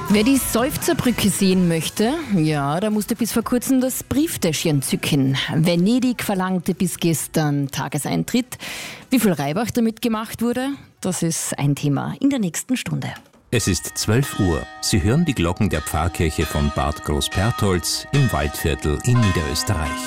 Wer die Seufzerbrücke sehen möchte, ja, da musste bis vor kurzem das Brieftäschchen zücken. Venedig verlangte bis gestern Tageseintritt. Wie viel Reibach damit gemacht wurde, das ist ein Thema in der nächsten Stunde. Es ist 12 Uhr. Sie hören die Glocken der Pfarrkirche von Bad Großpertholz im Waldviertel in Niederösterreich.